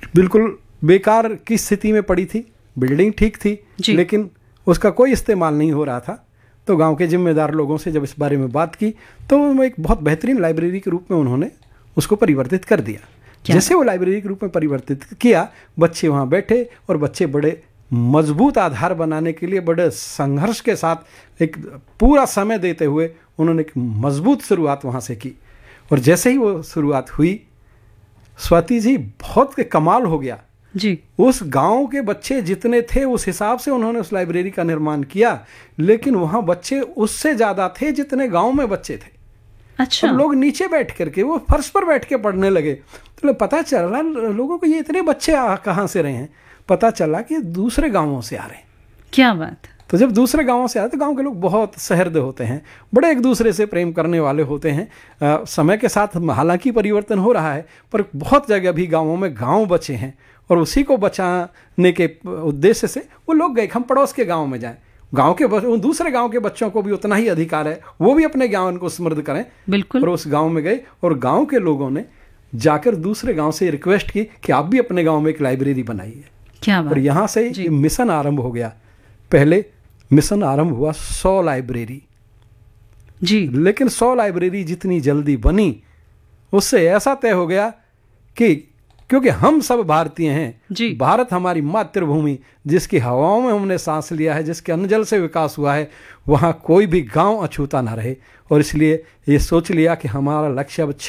बिल्कुल बेकार की स्थिति में पड़ी थी। बिल्डिंग ठीक थी लेकिन उसका कोई इस्तेमाल नहीं हो रहा था। तो गांव के जिम्मेदार लोगों से जब इस बारे में बात की तो एक बहुत बेहतरीन लाइब्रेरी के रूप में उन्होंने उसको परिवर्तित कर दिया। जैसे वो लाइब्रेरी के रूप में परिवर्तित किया, बच्चे वहाँ बैठे और बच्चे बड़े मजबूत आधार बनाने के लिए बड़े संघर्ष के साथ एक पूरा समय देते हुए उन्होंने एक मजबूत शुरुआत वहाँ से की। और जैसे ही वो शुरुआत हुई, स्वाति जी, बहुत कमाल हो गया जी। उस गांव के बच्चे जितने थे उस हिसाब से उन्होंने उस लाइब्रेरी का निर्माण किया, लेकिन वहाँ बच्चे उससे ज़्यादा थे जितने गांव में बच्चे थे। अच्छा। लोग नीचे बैठ करके, वो फर्श पर बैठ के पढ़ने लगे। तो पता चला लोगों को ये इतने बच्चे कहाँ से रहे हैं, पता चला कि दूसरे गांवों से आ रहे हैं। क्या बात। तो जब दूसरे गांवों से आए तो गांव के लोग बहुत सहृदय होते हैं, बड़े एक दूसरे से प्रेम करने वाले होते हैं। समय के साथ हालांकि परिवर्तन हो रहा है, पर बहुत जगह भी गांवों में गांव बचे हैं और उसी को बचाने के उद्देश्य से वो लोग गए हम पड़ोस के गांव में जाएं। गांव के दूसरे गांव के बच्चों को भी उतना ही अधिकार है, वो भी अपने गांव को समृद्ध करें। बिल्कुल। और उस गांव में गए और गांव के लोगों ने जाकर दूसरे गांव से रिक्वेस्ट की कि आप भी अपने गांव में एक लाइब्रेरी बनाइए। क्या बात। और यहाँ से मिशन आरंभ हो गया। पहले मिशन आरंभ हुआ 100 लाइब्रेरी जी, लेकिन 100 लाइब्रेरी जितनी जल्दी बनी उससे ऐसा तय हो गया कि क्योंकि हम सब भारतीय हैं, भारत हमारी मातृभूमि, जिसकी हवाओं में हमने सांस लिया है, जिसके अन्न जल से विकास हुआ है, वहाँ कोई भी गांव अछूता ना रहे। और इसलिए ये सोच लिया कि हमारा लक्ष्य अब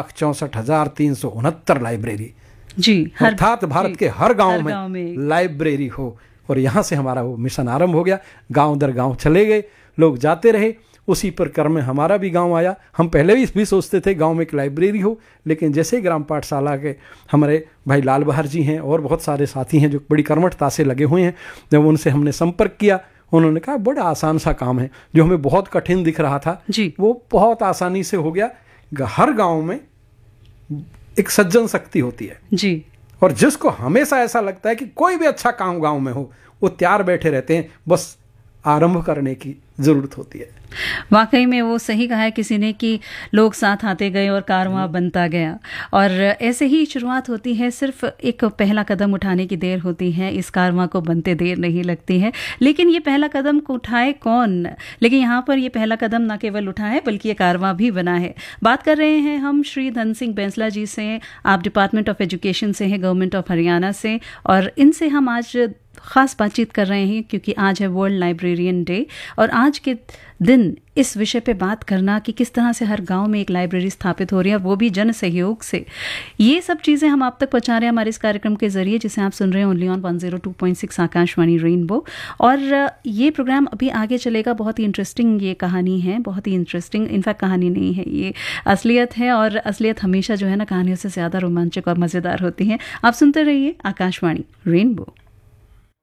6,64,369 लाइब्रेरी जी, अर्थात भारत के हर गांव में लाइब्रेरी हो। और यहाँ से हमारा वो मिशन आरंभ हो गया। गांव दर गांव चले गए, लोग जाते रहे। उसी प्रकार में हमारा भी गांव आया। हम पहले भी सोचते थे गांव में एक लाइब्रेरी हो, लेकिन जैसे ही ग्राम पाठशाला के हमारे भाई लाल बहार जी हैं और बहुत सारे साथी हैं जो बड़ी कर्मठता से लगे हुए हैं, जब उनसे हमने संपर्क किया, उन्होंने कहा बड़ा आसान सा काम है, जो हमें बहुत कठिन दिख रहा था वो बहुत आसानी से हो गया। हर गाँव में एक सज्जन शक्ति होती है जी, और जिसको हमेशा ऐसा लगता है कि कोई भी अच्छा काम गांव में हो, वो तैयार बैठे रहते हैं, बस आरंभ करने की जरूरत होती है। वाकई में वो सही कहा है किसी ने कि लोग साथ आते गए और कारवां बनता गया। और ऐसे ही शुरुआत होती है, सिर्फ एक पहला कदम उठाने की देर होती है, इस कारवां को बनते देर नहीं लगती है। लेकिन ये पहला कदम को उठाए कौन? लेकिन यहाँ पर ये पहला कदम न केवल उठा है बल्कि ये कारवां भी बना है। बात कर रहे हैं हम श्री धन सिंह बैंसला जी से। आप डिपार्टमेंट ऑफ एजुकेशन से हैं, गवर्नमेंट ऑफ हरियाणा से, और इनसे हम आज खास बातचीत कर रहे हैं क्योंकि आज है वर्ल्ड लाइब्रेरियन डे। और आज के दिन इस विषय पे बात करना कि किस तरह से हर गांव में एक लाइब्रेरी स्थापित हो रही है, वो भी जन सहयोग से, ये सब चीज़ें हम आप तक पहुंचा रहे हैं हमारे इस कार्यक्रम के जरिए, जिसे आप सुन रहे हैं ओनली ऑन 102.6 आकाशवाणी रेनबो। और ये प्रोग्राम अभी आगे चलेगा। बहुत ही इंटरेस्टिंग ये कहानी है, बहुत ही इंटरेस्टिंग, इनफैक्ट कहानी नहीं है, ये असलियत है। और असलियत हमेशा जो है ना, कहानियों से ज़्यादा रोमांचक और मज़ेदार होती है। आप सुनते रहिए आकाशवाणी रेनबो।